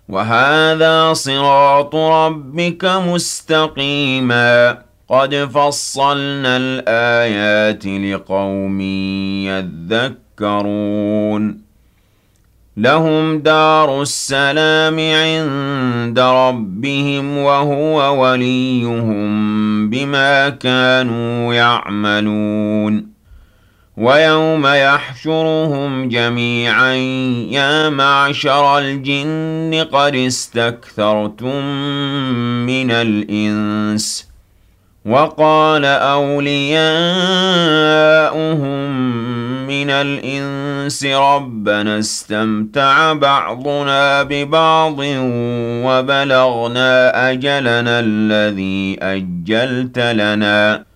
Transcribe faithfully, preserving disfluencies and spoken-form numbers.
وَهَٰذَا صِرَاطُ رَبِّكَ مُسْتَقِيمًا ۗ قَدْ فَصَّلْنَا الْآيَاتِ لِقَوْمٍ يَذَّكَّرُونَ لَهُمْ دَارُ السَّلَامِ عِندَ رَبِّهِمْ وَهُوَ وَلِيُّهُم بِمَا كَانُوا يَعْمَلُونَ وَيَوْمَ يَحْشُرُهُمْ جَمِيعًا يَا مَعْشَرَ الْجِنِّ قَدِ اسْتَكْثَرْتُم مِّنَ الْإِنسِ ۖ وَقَالَ أَوْلِيَاؤُهُم مِّنَ الْإِنسِ رَبَّنَا اسْتَمْتَعَ بَعْضُنَا بِبَعْضٍ وَبَلَغْنَا أَجَلَنَا الَّذِي أَجَّلْتَ لَنَا